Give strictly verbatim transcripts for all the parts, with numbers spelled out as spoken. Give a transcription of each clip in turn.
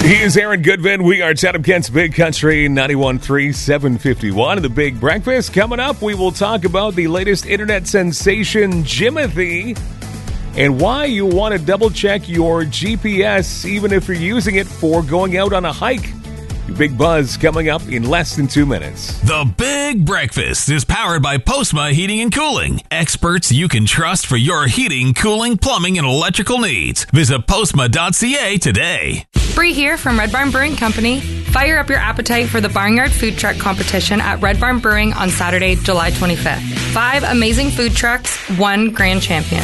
He is Aaron Goodman. We are Chatham Kent's Big Country ninety-one point three, seven fifty-one. The Big Breakfast. Coming up, we will talk about the latest internet sensation, Jimothy, and why you want to double-check your G P S even if you're using it for going out on a hike. Your Big Buzz coming up in less than two minutes. The Big Breakfast is powered by Postma Heating and Cooling. Experts you can trust for your heating, cooling, plumbing, and electrical needs. Visit postma dot c a today. Bree here from Red Barn Brewing Company. Fire up your appetite for the Barnyard Food Truck Competition at Red Barn Brewing on Saturday, July twenty-fifth. Five amazing food trucks, one grand champion.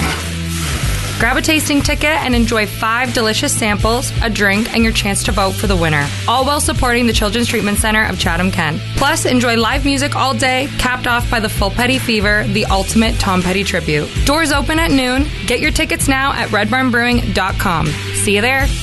Grab a tasting ticket and enjoy five delicious samples, a drink, and your chance to vote for the winner. All while supporting the Children's Treatment Center of Chatham Kent. Plus, enjoy live music all day, capped off by the Full Petty Fever, the ultimate Tom Petty tribute. Doors open at noon. Get your tickets now at red barn brewing dot com. See you there.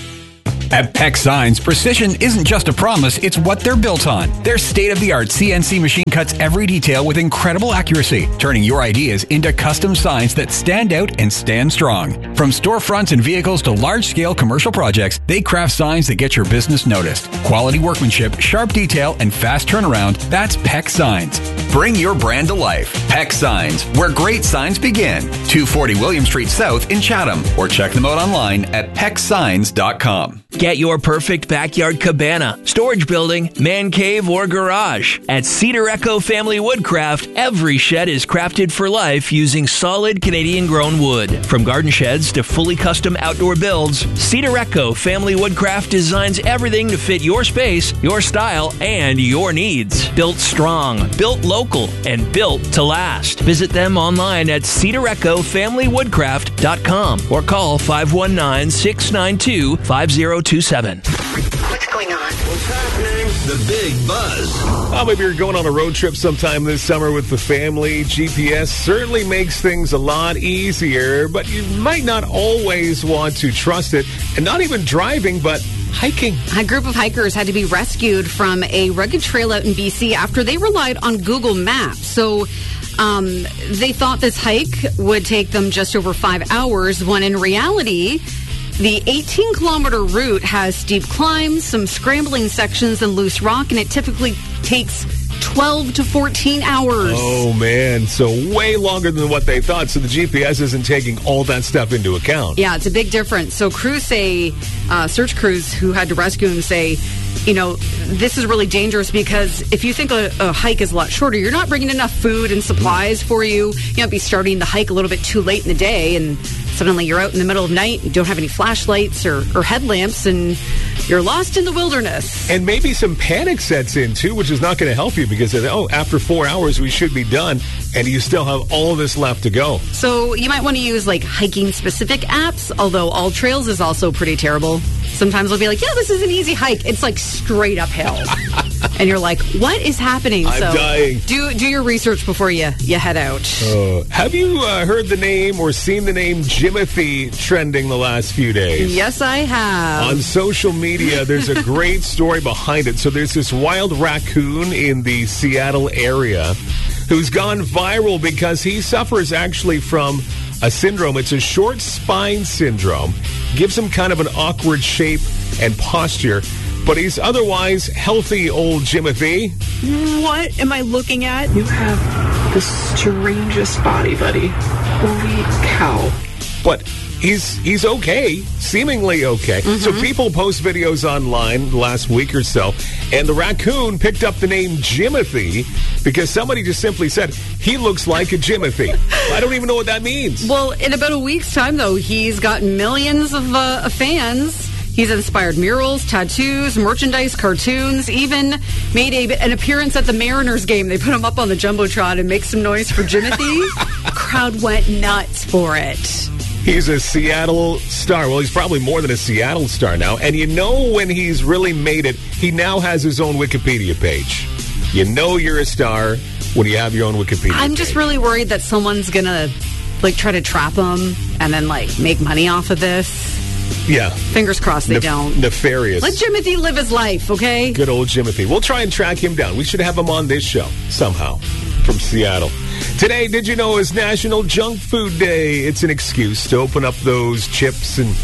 At Peck Signs, precision isn't just a promise, it's what they're built on. Their state-of-the-art C N C machine cuts every detail with incredible accuracy, turning your ideas into custom signs that stand out and stand strong. From storefronts and vehicles to large-scale commercial projects, they craft signs that get your business noticed. Quality workmanship, sharp detail, and fast turnaround, that's Peck Signs. Bring your brand to life. Peck Signs, where great signs begin. two forty William Street South in Chatham, or check them out online at peck signs dot com. Get your perfect backyard cabana, storage building, man cave, or garage. At Cedar Echo Family Woodcraft, every shed is crafted for life using solid Canadian-grown wood. From garden sheds to fully custom outdoor builds, Cedar Echo Family Woodcraft designs everything to fit your space, your style, and your needs. Built strong, built local, and built to last. Visit them online at cedar echo family woodcraft dot com or call five one nine, six nine two, five zero two seven. What's going on? What's happening? The Big Buzz. Well, maybe you're going on a road trip sometime this summer with the family. G P S certainly makes things a lot easier, but you might not always want to trust it. And not even driving, but hiking. A group of hikers had to be rescued from a rugged trail out in B C after they relied on Google Maps. So um, they thought this hike would take them just over five hours, when in reality, the eighteen kilometer route has steep climbs, some scrambling sections, and loose rock, and it typically takes twelve to fourteen hours. Oh, man. So way longer than what they thought. So the G P S isn't taking all that stuff into account. Yeah, it's a big difference. So crews say, uh, search crews who had to rescue him say, you know, this is really dangerous because if you think a, a hike is a lot shorter, you're not bringing enough food and supplies for you. You might be starting the hike a little bit too late in the day, and suddenly you're out in the middle of the night, you don't have any flashlights or, or headlamps, and you're lost in the wilderness. And maybe some panic sets in, too, which is not going to help you because, oh, after four hours, we should be done, and you still have all of this left to go. So you might want to use, like, hiking-specific apps, although All Trails is also pretty terrible. Sometimes they'll be like, yeah, this is an easy hike. It's, like, straight uphill. And you're like, what is happening? I'm so dying. Do, do your research before you, you head out. Uh, have you uh, heard the name or seen the name Jimothy trending the last few days? Yes, I have. On social media, there's a great story behind it. So there's this wild raccoon in the Seattle area who's gone viral because he suffers actually from a syndrome. It's a short spine syndrome. Gives him kind of an awkward shape and posture. But he's otherwise healthy, old Jimothy. What am I looking at? You have the strangest body, buddy. Holy cow. But he's he's okay, seemingly okay. Mm-hmm. So people post videos online last week or so, and the raccoon picked up the name Jimothy because somebody just simply said, he looks like a Jimothy. I don't even know what that means. Well, in about a week's time, though, he's got millions of, uh, of fans. He's inspired murals, tattoos, merchandise, cartoons, even made a, an appearance at the Mariners game. They put him up on the Jumbotron and make some noise for Jimothy. Crowd went nuts for it. He's a Seattle star. Well, he's probably more than a Seattle star now. And you know when he's really made it, he now has his own Wikipedia page. You know you're a star when you have your own Wikipedia I'm page. just really worried that someone's going to, like, try to trap him and then, like, make money off of this. Yeah. Fingers crossed they Nef- don't. Nefarious. Let Jimothy live his life, okay? Good old Jimothy. We'll try and track him down. We should have him on this show somehow from Seattle. Today, did you know, is National Junk Food Day? It's an excuse to open up those chips and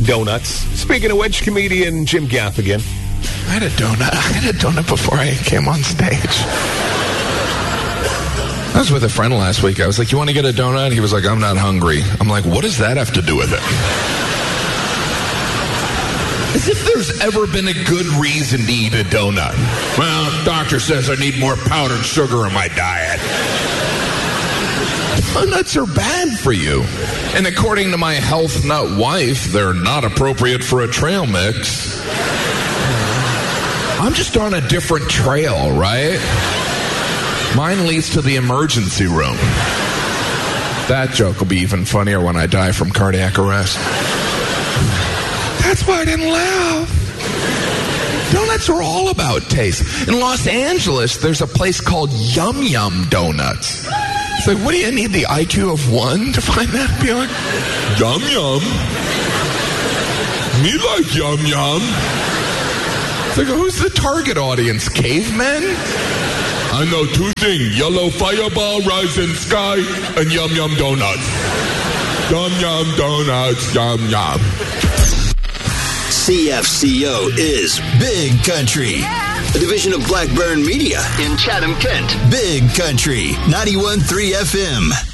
donuts. Speaking of which, comedian Jim Gaffigan. I had a donut. I had a donut before I came on stage. I was with a friend last week. I was like, you want to get a donut? He was like, I'm not hungry. I'm like, what does that have to do with it? As if there's ever been a good reason to eat a donut. Well, doctor says I need more powdered sugar in my diet. Donuts are bad for you. And according to my health nut wife, they're not appropriate for a trail mix. I'm just on a different trail, right? Mine leads to the emergency room. That joke will be even funnier when I die from cardiac arrest. That's why I didn't laugh. Donuts are all about taste. In Los Angeles, there's a place called Yum Yum Donuts. It's like, what do you need, the I Q of one to find that? Be like, Yum Yum. Me like Yum Yum. It's like, who's the target audience? Cavemen? I know two things. Yellow Fireball, Rising Sky, and Yum Yum Donuts. Yum Yum Donuts, Yum Yum. C F C O is Big Country, a division of Blackburn Media in Chatham, Kent. Big Country, ninety-one point three F M.